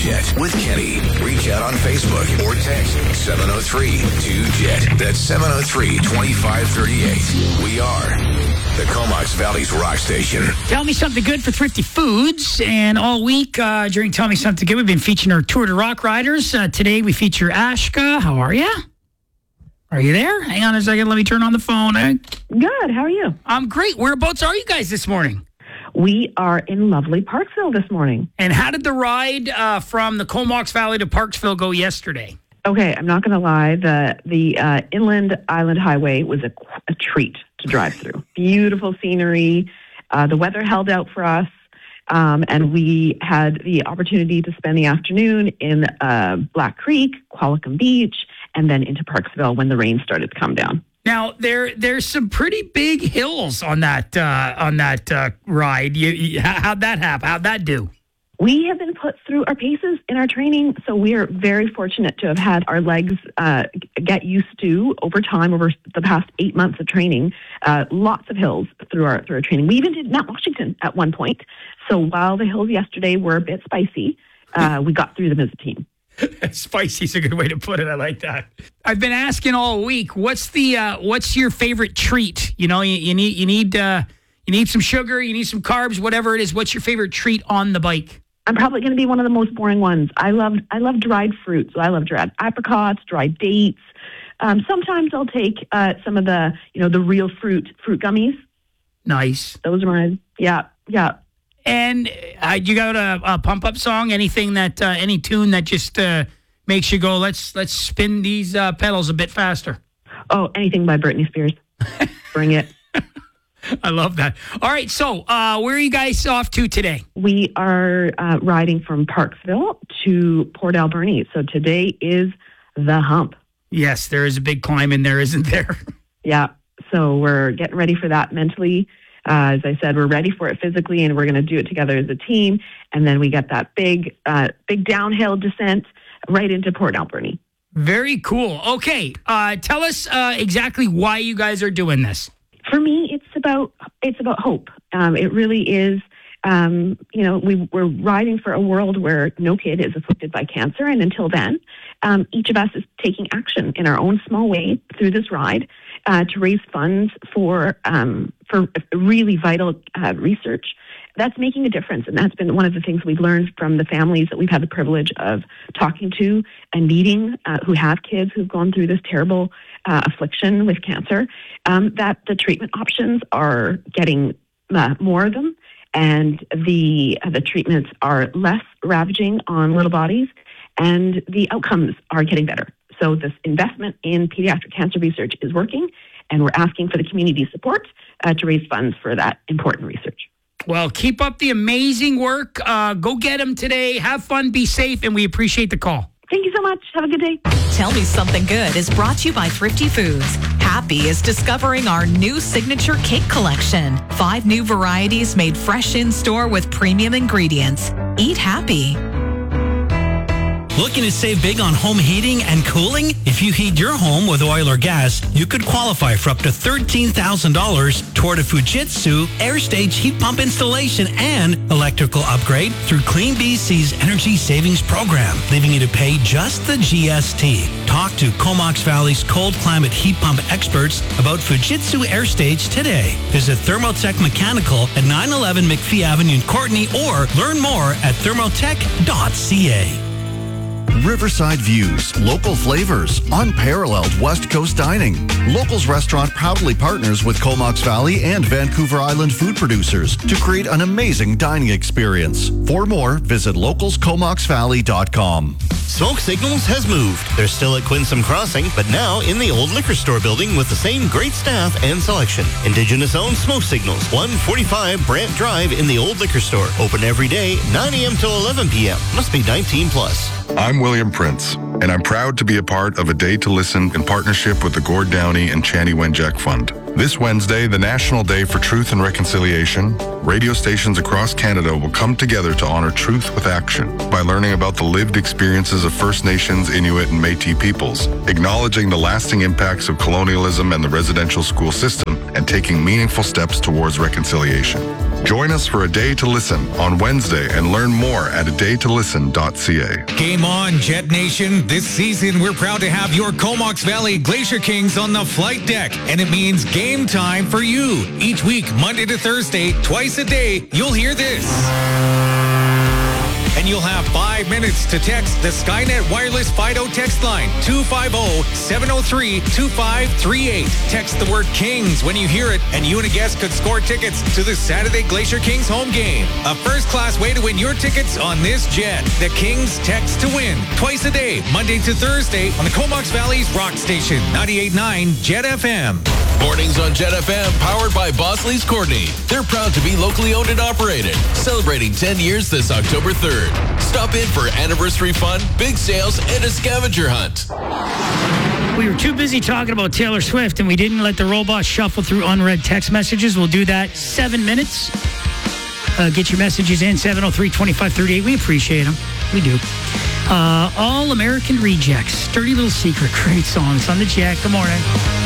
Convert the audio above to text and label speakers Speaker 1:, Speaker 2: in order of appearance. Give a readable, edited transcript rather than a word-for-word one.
Speaker 1: 2JET with Kenny. Reach out on Facebook or text 703-2JET. That's 703-2538. We are the Comox Valley's rock station.
Speaker 2: Tell me something good for Thrifty Foods. And all week during Tell Me Something Good, we've been featuring our Tour de Rock riders. Today we feature Ashka. How are you? Are you there? Hang on a second. Let me turn on the phone.
Speaker 3: Good. How are you?
Speaker 2: I'm great. Whereabouts are you guys this morning?
Speaker 3: We are in lovely Parksville this morning.
Speaker 2: And how did the ride from the Comox Valley to Parksville go yesterday?
Speaker 3: Okay, I'm not going to lie. The Inland Island Highway was a treat to drive through. Beautiful scenery. The weather held out for us. And we had the opportunity to spend the afternoon in Black Creek, Qualicum Beach, and then into Parksville when the rain started to come down.
Speaker 2: Now there's some pretty big hills on that ride. How'd that happen? How'd that do?
Speaker 3: We have been put through our paces in our training, so we are very fortunate to have had our legs get used to over time, over the past 8 months of training, lots of hills through our training. We even did Mount Washington at one point. So while the hills yesterday were a bit spicy, we got through them as a team.
Speaker 2: Spicy is a good way to put it. I like that. I've been asking all week, what's your favorite treat? You know, you need some sugar, you need some carbs, whatever it is. What's your favorite treat on the bike?
Speaker 3: I'm probably going to be one of the most boring ones. I love dried fruit. So I love dried apricots, dried dates. Sometimes I'll take some of the real fruit gummies.
Speaker 2: Nice.
Speaker 3: Those are mine. Yeah.
Speaker 2: And you got a pump up song? Anything that any tune that just makes you go, let's spin these pedals a bit faster?
Speaker 3: Oh, anything by Britney Spears. Bring it.
Speaker 2: I love that. All right, so where are you guys off to today?
Speaker 3: We are riding from Parksville to Port Alberni. So today is the hump.
Speaker 2: Yes, there is a big climb in there, isn't there?
Speaker 3: Yeah. So we're getting ready for that mentally. As I said, we're ready for it physically, and we're going to do it together as a team. And then we get that big downhill descent right into Port Alberni.
Speaker 2: Very cool. Okay, tell us exactly why you guys are doing this.
Speaker 3: For me, it's about hope. It really is. We're riding for a world where no kid is afflicted by cancer, and until then, each of us is taking action in our own small way through this ride to raise funds for really vital research that's making a difference. And that's been one of the things we've learned from the families that we've had the privilege of talking to and meeting who have kids who've gone through this terrible affliction with cancer, that the treatment options are getting more of them, and the treatments are less ravaging on little bodies, and the outcomes are getting better. So this investment in pediatric cancer research is working, and we're asking for the community support to raise funds for that important research.
Speaker 2: Well, keep up the amazing work. Go get them today. Have fun, be safe, and we appreciate the call.
Speaker 3: Thank you so much. Have a good day.
Speaker 4: Tell Me Something Good is brought to you by Thrifty Foods. Happy is discovering our new signature cake collection. 5 new varieties made fresh in store with premium ingredients. Eat happy.
Speaker 5: Looking to save big on home heating and cooling? If you heat your home with oil or gas, you could qualify for up to $13,000 toward a Fujitsu air stage heat pump installation and electrical upgrade through Clean BC's Energy Savings Program, leaving you to pay just the GST. Talk to Comox Valley's cold climate heat pump experts about Fujitsu air stage today. Visit Thermotech Mechanical at 911 McPhee Avenue in Courtney, or learn more at thermotech.ca.
Speaker 6: Riverside Views, local flavors, unparalleled West Coast dining. Locals Restaurant proudly partners with Comox Valley and Vancouver Island food producers to create an amazing dining experience. For more, visit localscomoxvalley.com.
Speaker 7: Smoke Signals has moved. They're still at Quinsam Crossing, but now in the old liquor store building with the same great staff and selection. Indigenous-owned Smoke Signals, 145 Brant Drive in the old liquor store. Open every day, 9 a.m. till 11 p.m. Must be 19 plus.
Speaker 8: I'm William Prince, and I'm proud to be a part of A Day to Listen in partnership with the Gord Downey and Chani Wenjack Fund. This Wednesday, the National Day for Truth and Reconciliation, radio stations across Canada will come together to honor truth with action by learning about the lived experiences of First Nations, Inuit, and Métis peoples, acknowledging the lasting impacts of colonialism and the residential school system, and taking meaningful steps towards reconciliation. Join us for A Day to Listen on Wednesday and learn more at adaytolisten.ca.
Speaker 9: Game on, Jet Nation. This season, we're proud to have your Comox Valley Glacier Kings on the flight deck, and it means game time for you. Each week, Monday to Thursday, twice a day, you'll hear this. And you'll have 5 minutes to text the Skynet Wireless Fido text line, 250-703-2538. Text the word Kings when you hear it, and you and a guest could score tickets to the Saturday Glacier Kings home game. A first-class way to win your tickets on this jet. The Kings text to win. Twice a day, Monday to Thursday, on the Comox Valley's Rock Station, 98.9 Jet FM.
Speaker 10: Mornings on Jet FM, powered by Bosley's Courtney. They're proud to be locally owned and operated, celebrating 10 years this October 3rd. Stop in for anniversary fun, big sales, and a scavenger hunt.
Speaker 2: We were too busy talking about Taylor Swift, and we didn't let the robot shuffle through unread text messages. We'll do that 7 minutes. Get your messages in, 703-2538. We appreciate them. We do. All American Rejects. Sturdy Little Secret. Great songs on the Jet. Good morning.